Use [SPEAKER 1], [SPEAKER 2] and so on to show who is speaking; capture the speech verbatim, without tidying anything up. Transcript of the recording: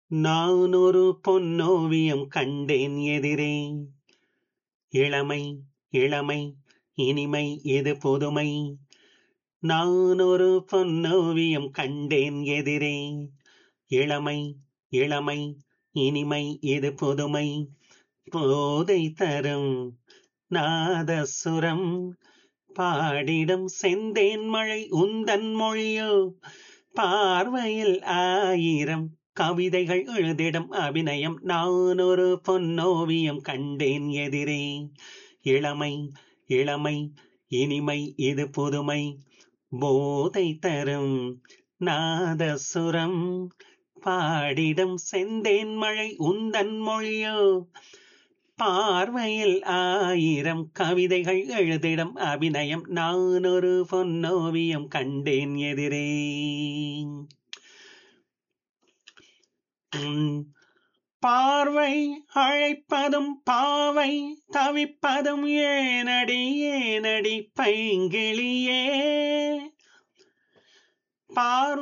[SPEAKER 1] நான் ஒரு பொன்னோவியம் கண்டேன் எதிரே. இளமை, இளமை, இனிமை இது புதுமை. நான் ஒரு பொன்னோவியம் கண்டேன் எதிரே. இளமை, இளமை, இனிமை இது புதுமை. போதை தரும் நாதசுரம் பாடிடும் செந்தேன் மழை உந்தன் மொழியோ. பார்வையில் ஆயிரம் கவிதைகள் எழுதிடும் அபிநயம். நான் ஒரு பொன்னோவியம் கண்டேன் எதிரே. இளமை, இளமை, இனிமை இது புதுமை. போதை தரும் நாதசுரம் பாடிடும் செந்தேன் மழை உந்தன் மொழியோ. பார்வையில் ஆயிரம் கவிதைகள் எழுதிடும் அபிநயம். நான் ஒரு பொன்னோவியம் கண்டேன் எதிரே. உம் பார்வை அழைப்பதும் பாவை தவிப்பதும் ஏனடி ஏனடி பைங்கிளியே. பார்வை